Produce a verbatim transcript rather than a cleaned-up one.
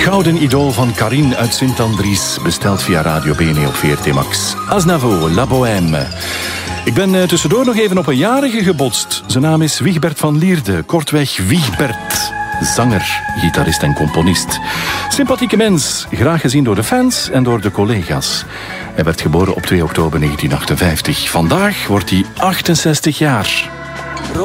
gouden idool van Karine uit Sint-Andries, besteld via Radio B N E op V R T Max. Aznavour, La Bohème. Ik ben uh, tussendoor nog even op een jarige gebotst. Zijn naam is Wigbert van Lierde, kortweg Wigbert. Zanger, gitarist en componist. Sympathieke mens, graag gezien door de fans en door de collega's. Hij werd geboren op twee oktober negentien achtenvijftig. Vandaag wordt hij achtenzestig jaar.